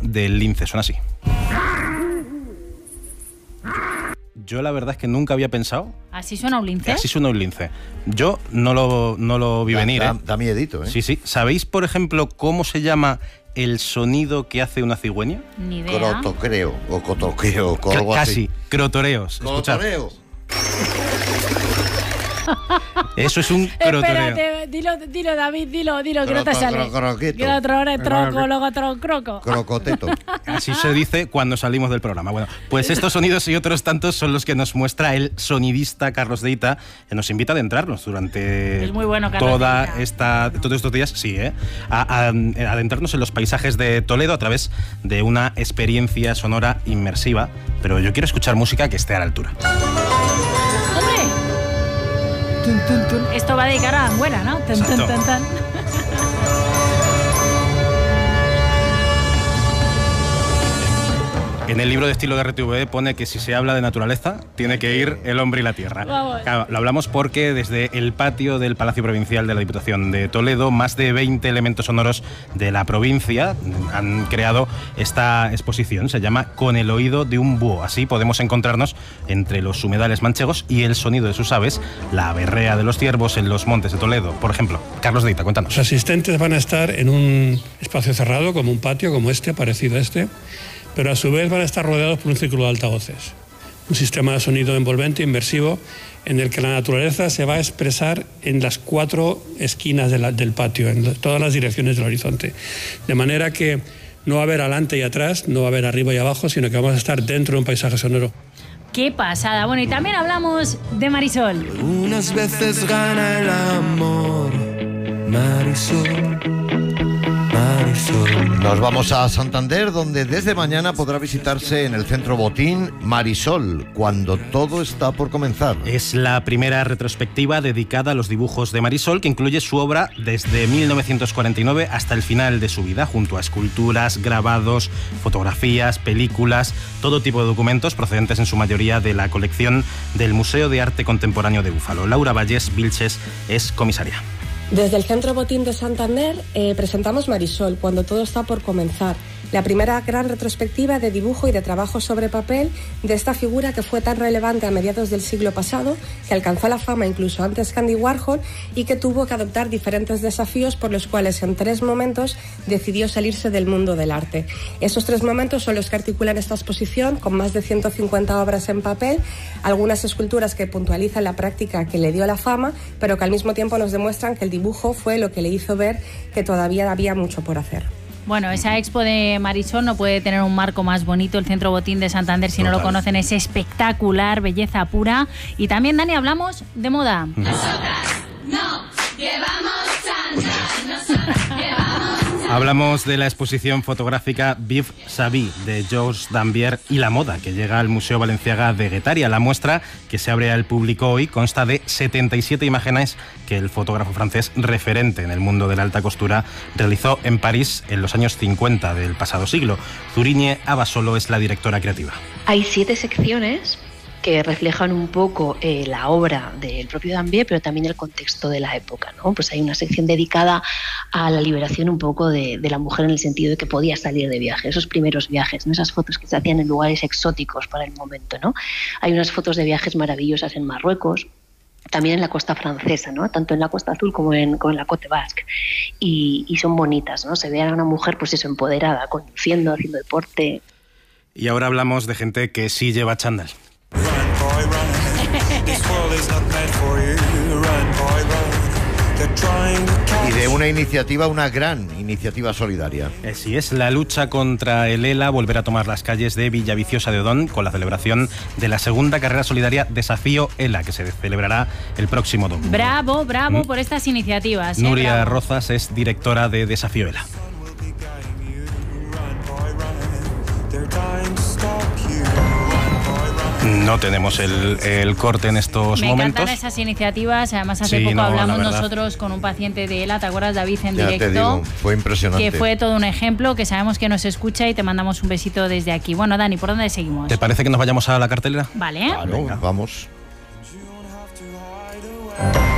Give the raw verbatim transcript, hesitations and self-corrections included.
del lince. Suena así. Yo la verdad es que nunca había pensado... ¿Así suena un lince? Así suena un lince. Yo no lo, no lo vi da, venir, da, ¿eh? Da miedito, ¿eh? Sí, sí. ¿Sabéis, por ejemplo, cómo se llama el sonido que hace una cigüeña? Ni idea. Crotocreo, o cotoqueo, o algo Casi, así. crotoreos. Escuchad. Crotoreo. Eso es un crotoreo. Espérate, dilo, dilo, David, dilo, dilo, que no te Croto, sale. cro- croqueto. Crotore, troco, luego troncroco. Crocoteto. Así se dice cuando salimos del programa. Bueno, pues estos sonidos y otros tantos son los que nos muestra el sonidista Carlos Deita, que nos invita a adentrarnos durante Es muy bueno, Carlos toda Deita. esta, todos estos días, sí, ¿eh? A, a- a adentrarnos en los paisajes de Toledo a través de una experiencia sonora inmersiva. Pero yo quiero escuchar música que esté a la altura. ¡Hombre! Tun, tun, tun. Esto va de cara a Anguera, ¿no? Tun, tun, Exacto. tun, tun. En el libro de estilo de R T V pone que si se habla de naturaleza, tiene que ir el hombre y la tierra. Vamos. Claro, lo hablamos porque desde el patio del Palacio Provincial de la Diputación de Toledo, más de veinte elementos sonoros de la provincia han creado esta exposición. Se llama Con el oído de un búho. Así podemos encontrarnos entre los humedales manchegos y el sonido de sus aves, la berrea de los ciervos en los montes de Toledo. Por ejemplo, Carlos Deita, cuéntanos. Los asistentes van a estar en un espacio cerrado, como un patio, como este, parecido a este, pero a su vez van a estar rodeados por un círculo de altavoces. Un sistema de sonido envolvente, inmersivo, en el que la naturaleza se va a expresar en las cuatro esquinas de la, del patio, en todas las direcciones del horizonte. De manera que no va a haber adelante y atrás, no va a haber arriba y abajo, sino que vamos a estar dentro de un paisaje sonoro. ¡Qué pasada! Bueno, y también hablamos de Marisol. Unas veces gana el amor, Marisol, Marisol. Nos vamos a Santander, donde desde mañana podrá visitarse en el Centro Botín Marisol, cuando todo está por comenzar. Es la primera retrospectiva dedicada a los dibujos de Marisol, que incluye su obra desde mil novecientos cuarenta y nueve hasta el final de su vida, junto a esculturas, grabados, fotografías, películas, todo tipo de documentos procedentes en su mayoría de la colección del Museo de Arte Contemporáneo de Búfalo. Laura Vallés Vilches es comisaria. Desde el Centro Botín de Santander eh, presentamos Marisol, cuando todo está por comenzar. La primera gran retrospectiva de dibujo y de trabajo sobre papel de esta figura que fue tan relevante a mediados del siglo pasado, que alcanzó la fama incluso antes que Andy Warhol y que tuvo que adoptar diferentes desafíos por los cuales en tres momentos decidió salirse del mundo del arte. Esos tres momentos son los que articulan esta exposición, con más de ciento cincuenta obras en papel, algunas esculturas que puntualizan la práctica que le dio la fama, pero que al mismo tiempo nos demuestran que el dibujo fue lo que le hizo ver que todavía había mucho por hacer. Bueno, esa expo de Marisol no puede tener un marco más bonito. El Centro Botín de Santander, si no lo conocen, es espectacular, belleza pura. Y también, Dani, hablamos de moda. Nosotras no llevamos chándal, nosotras llevamos chándal. Hablamos de la exposición fotográfica Vive sa vie de Georges Dambier y la moda, que llega al Museo Balenciaga de Guetaria. La muestra, que se abre al público hoy, consta de setenta y siete imágenes que el fotógrafo francés referente en el mundo de la alta costura realizó en París en los años cincuenta del pasado siglo. Zuriñe Abasolo es la directora creativa. Hay siete secciones que reflejan un poco eh, la obra del propio Dambier, pero también el contexto de la época, ¿no? Pues hay una sección dedicada a la liberación un poco de, de la mujer, en el sentido de que podía salir de viaje, esos primeros viajes, ¿no? Esas fotos que se hacían en lugares exóticos para el momento, ¿no? Hay unas fotos de viajes maravillosas en Marruecos, también en la costa francesa, ¿no? Tanto en la Costa Azul como en, como en la Côte Basque, y, y son bonitas, ¿no? Se ve a una mujer, pues eso, empoderada, conduciendo, haciendo deporte. Y ahora hablamos de gente que sí lleva chándal. Y de una iniciativa, una gran iniciativa solidaria. Así es, la lucha contra el ELA volverá a tomar las calles de Villaviciosa de Odón con la celebración de la segunda carrera solidaria Desafío ELA, que se celebrará el próximo domingo. Bravo, bravo ¿Mm? por estas iniciativas. ¿eh? Nuria Bravo. Rozas es directora de Desafío ELA. No tenemos el, el corte en estos Me momentos. encantan esas iniciativas. Además, hace Sí, poco no, hablamos la verdad. nosotros con un paciente de ELA. ¿Te acuerdas, David, en Ya directo? te digo, fue impresionante. Que fue todo un ejemplo, que sabemos que nos escucha y te mandamos un besito desde aquí. Bueno, Dani, ¿por dónde seguimos? ¿Te parece que nos vayamos a la cartelera? Vale. Claro, vamos.